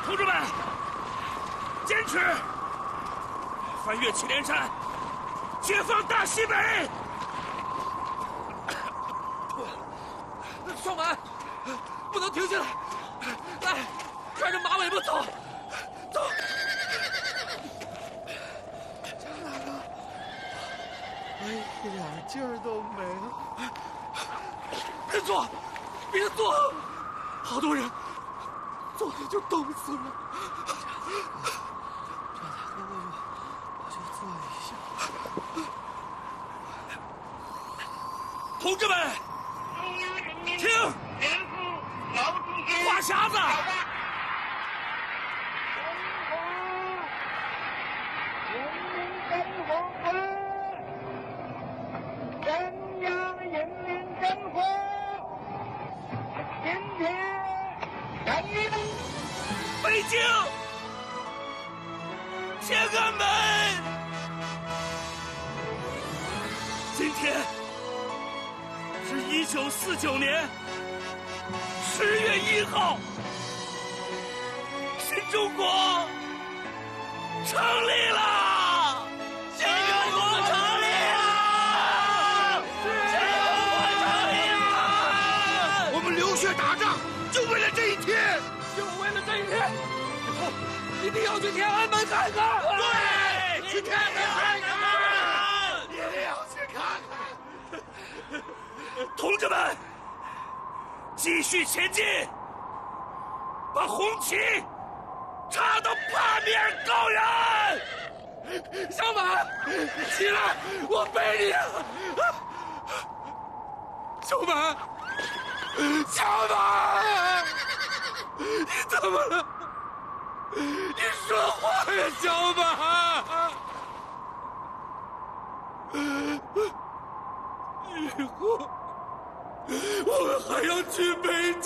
同志们，坚持！翻越祁连山，解放大西北！ 双满，不能停下来！来，拽着马尾巴走，走！ 江大哥，我一点劲儿都没了。 别坐，别坐！好多人，坐着就冻死了。 张大哥，我就坐一下。 同志们，听！话匣子！ 中央人民政府今天成立北京天安门，今天是1949年10月1号，新中国成立了！新中国成立了！新中国成立了！ 我们流血打仗，就为了这一天， 就为了这一天，以后一定要去天安门看看。 对， 去天安门看看，一定要去看看。 同志们，继续前进，把红旗插到帕米尔高原！ 小马，起来，我背你。小马，小马，你怎么了？你说话呀，小马！以后我们还要去北京。